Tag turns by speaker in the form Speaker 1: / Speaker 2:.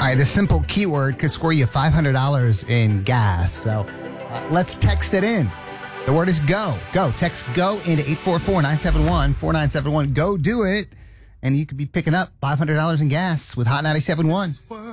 Speaker 1: All right, this simple keyword could score you $500 in gas. So let's text it in. The word is go. Go. Text go into 844-971-4971. Go do it. And you could be picking up $500 in gas with Hot 97.1.